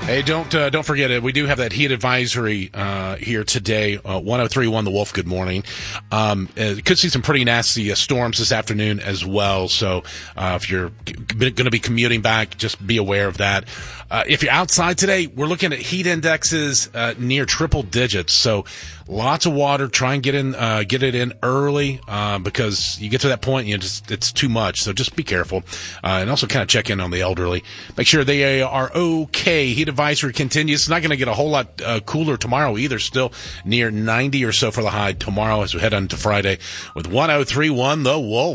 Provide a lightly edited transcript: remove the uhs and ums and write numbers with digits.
Hey, don't forget it. We do have that heat advisory here today. 103.1 The Wolf. Good morning. Could see some pretty nasty storms this afternoon as well. So if you're going to be commuting back, just be aware of that. If you're outside today, we're looking at heat indexes near triple digits. So lots of water. Try and get it in early because you get to that point, it's too much. So just be careful, and also kind of check in on the elderly. Make sure they are okay. Heat advisory continues. It's not going to get a whole lot cooler tomorrow either. Still near 90 or so for the high tomorrow as we head on to Friday with 103.1 The Wolf.